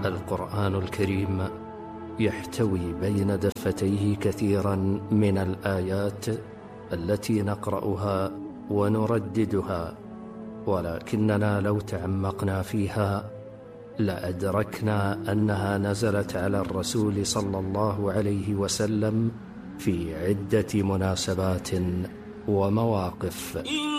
القرآن الكريم يحتوي بين دفتيه كثيرا من الآيات التي نقرأها ونرددها، ولكننا لو تعمقنا فيها لأدركنا أنها نزلت على الرسول صلى الله عليه وسلم في عدة مناسبات ومواقف.